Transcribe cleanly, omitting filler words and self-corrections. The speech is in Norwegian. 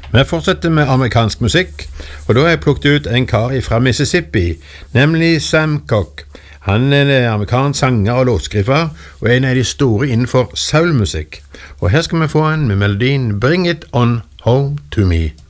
Vi fortsetter med amerikansk musikk, og da har jeg plukket ut en kar fra Mississippi, nemlig Sam Cooke. Han er en amerikansk sanger og låtskriver, og en av de store innenfor soulmusikk. Og her skal vi få en med melodien Bring It On Home To Me.